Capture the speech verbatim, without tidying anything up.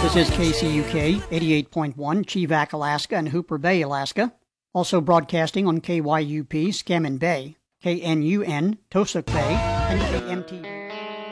This is K C U K eighty-eight point one, Chivak, Alaska, and Hooper Bay, Alaska. Also broadcasting on K Y U P, Scammon Bay, K N U N, Tosuk Bay, and K M T V.